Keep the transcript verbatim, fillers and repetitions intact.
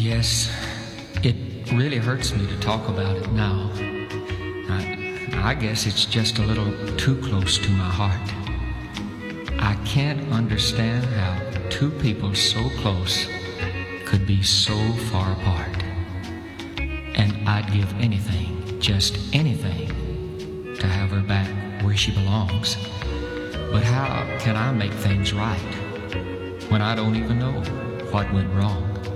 Yes, it really hurts me to talk about it now. I, I guess it's just a little too close to my heart. I can't understand how two people so close could be so far apart. And I'd give anything, just anything, to have her back where she belongs. But how can I make things right when I don't even know what went wrong?